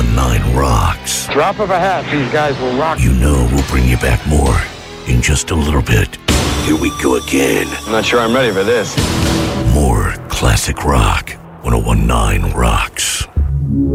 1019 rocks. Drop of a hat, these guys will rock. You know we'll bring you back more in just a little bit. Here we go again. I'm not sure I'm ready for this. More classic rock. 1019 rocks.